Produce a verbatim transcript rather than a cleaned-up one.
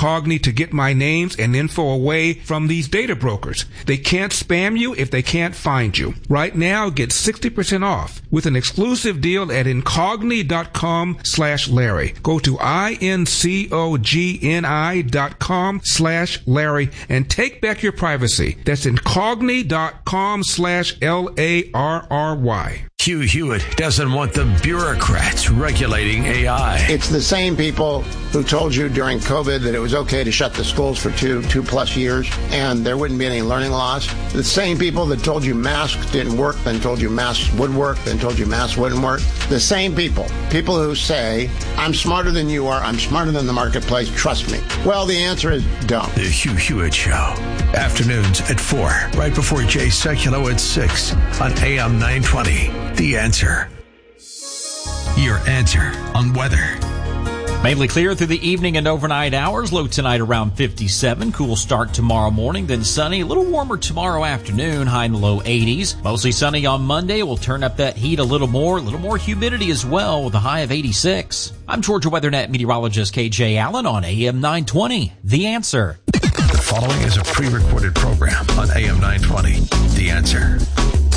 Incogni to get my names and info away from these data brokers. They can't spam you if they can't find you. Right now, get sixty percent off with an exclusive deal at Incogni.com slash Larry. Go to I-N-C-O-G-N-I dot com slash Larry and take back your privacy. That's Incogni.com slash L A R R Y. Hugh Hewitt doesn't want the bureaucrats regulating A I. It's the same people who told you during COVID that it was okay to shut the schools for two, two plus years and there wouldn't be any learning loss. The same people that told you masks didn't work, then told you masks would work, then told you masks wouldn't work. The same people. People who say, I'm smarter than you are, I'm smarter than the marketplace, trust me. Well, the answer is don't. The Hugh Hewitt Show. Afternoons at four, right before Jay Sekulow at six on A M nine twenty. The Answer. Your answer on weather. Mainly clear through the evening and overnight hours. Low tonight around fifty-seven. Cool start tomorrow morning, then sunny. A little warmer tomorrow afternoon. High in the low eighties. Mostly sunny on Monday. We'll turn up that heat a little more. A little more humidity as well with a high of eighty-six. I'm Georgia WeatherNet meteorologist K J Allen on A M nine twenty. The Answer. The following is a pre-recorded program on A M nine twenty. The Answer.